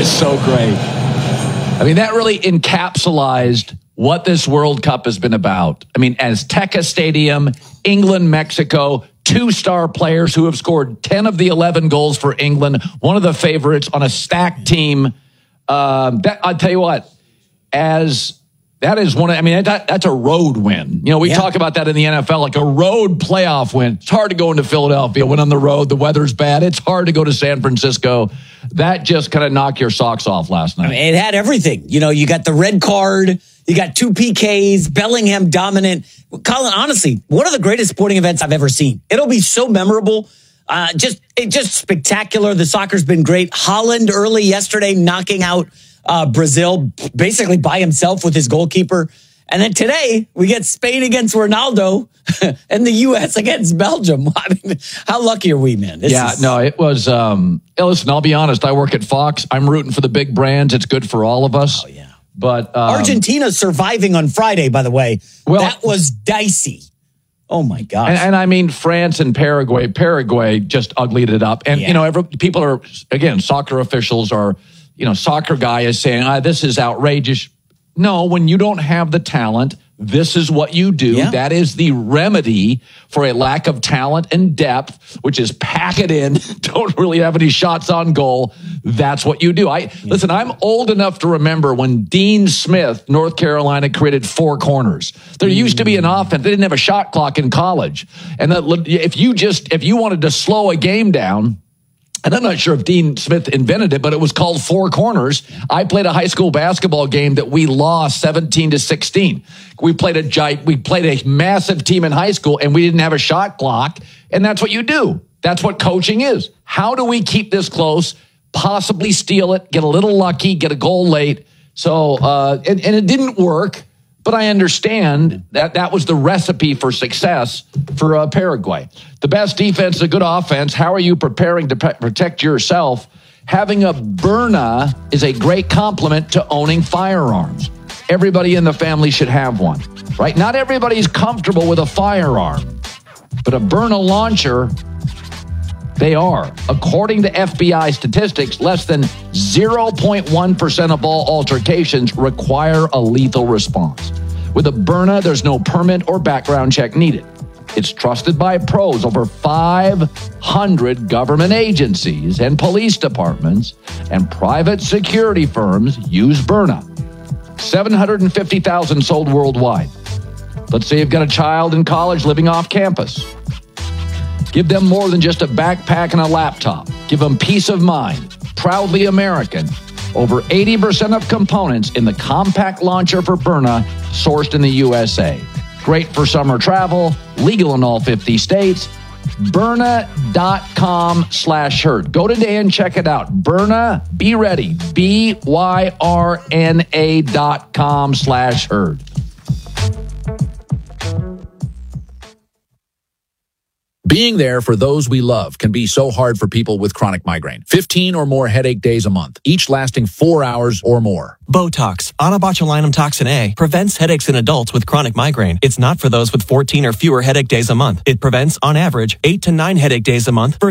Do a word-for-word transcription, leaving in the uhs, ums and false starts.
is so great. I mean, that really encapsulated what this World Cup has been about. I mean, Azteca Stadium, England, Mexico, two star players who have scored ten of the eleven goals for England, one of the favorites on a stacked team. Um, that, I'll tell you what, as that is one of, I mean, that, that's a road win. You know, we yeah. talk about that in the N F L, like a road playoff win. It's hard to go into Philadelphia when on the road, the weather's bad. It's hard to go to San Francisco. That just kind of knocked your socks off last night. I mean, it had everything. You know, you got the red card, you got two P Ks, Bellingham dominant. Colin, honestly, one of the greatest sporting events I've ever seen. It'll be so memorable. Uh, just, it just spectacular. The soccer's been great. Holland early yesterday, knocking out uh, Brazil basically by himself with his goalkeeper. And then today we get Spain against Ronaldo and the U S against Belgium. I mean, how lucky are we, man? This yeah, is... no, it was, um, listen, I'll be honest. I work at Fox. I'm rooting for the big brands. It's good for all of us. Oh, yeah. But um, Argentina surviving on Friday, by the way. Well, that was dicey. Oh, my gosh. And, and I mean, France and Paraguay. Paraguay just uglied it up. And, yeah. you know, every, people are, again, soccer officials are, you know, soccer guy is saying, ah, this is outrageous. No, when you don't have the talent, this is what you do. Yeah. That is the remedy for a lack of talent and depth, which is pack it in, don't really have any shots on goal. That's what you do. I yeah. Listen, I'm old enough to remember when Dean Smith, North Carolina, created four corners. There mm. used to be an offense. They didn't have a shot clock in college. And that, if you just, if you wanted to slow a game down, and I'm not sure if Dean Smith invented it, but it was called Four Corners. I played a high school basketball game that we lost seventeen to sixteen. We played a giant, we played a massive team in high school, and we didn't have a shot clock. And that's what you do. That's what coaching is. How do we keep this close? Possibly steal it, get a little lucky, get a goal late. So, uh, and, and it didn't work. But I understand that that was the recipe for success for uh, Paraguay. The best defense is a good offense. How are you preparing to pe- protect yourself? Having a Byrna is a great complement to owning firearms. Everybody in the family should have one, right? Not everybody's comfortable with a firearm, but a Byrna launcher, they are. According to F B I statistics, less than zero point one percent of all altercations require a lethal response. With a Byrna, there's no permit or background check needed. It's trusted by pros. Over five hundred government agencies and police departments and private security firms use Byrna. seven hundred fifty thousand sold worldwide. Let's say you've got a child in college living off campus. Give them more than just a backpack and a laptop. Give them peace of mind. Proudly American. Over eighty percent of components in the compact launcher for Byrna sourced in the U S A. Great for summer travel, legal in all fifty states. Byrna.com slash herd. Go today and check it out. Byrna, be ready. B Y R N A dot com slash herd. Being there for those we love can be so hard for people with chronic migraine. fifteen or more headache days a month, each lasting four hours or more. Botox, onabotulinum toxin A, prevents headaches in adults with chronic migraine. It's not for those with fourteen or fewer headache days a month. It prevents, on average, eight to nine headache days a month versus